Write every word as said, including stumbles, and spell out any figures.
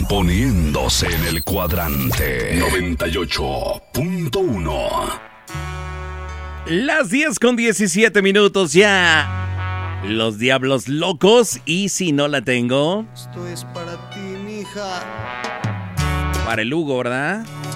poniéndose en el cuadrante noventa y ocho punto uno. Las diez con diecisiete minutos ya. Los Diablos Locos. Y si no la tengo. Esto es para ti, mija. Para el Hugo, ¿verdad?